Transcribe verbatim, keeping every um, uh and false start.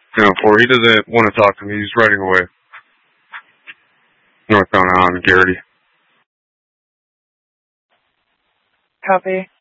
ten oh four. He doesn't want to talk to me. He's riding away. Northbound on Garrity. Copy.